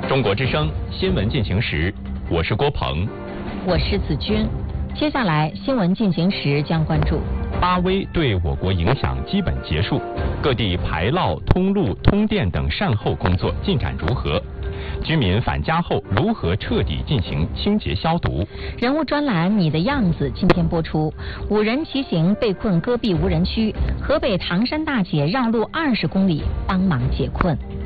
中国之声新闻进行时，我是郭鹏， 我是子君。接下来新闻进行时将关注： 巴威对我国影响基本结束，各地排涝、通路、通电等善后工作进展如何？居民返家后如何彻底进行清洁消毒？ 人物专栏《你的样子》今天播出。5人骑行被困戈壁无人区，河北唐山大姐绕路20公里帮忙解困。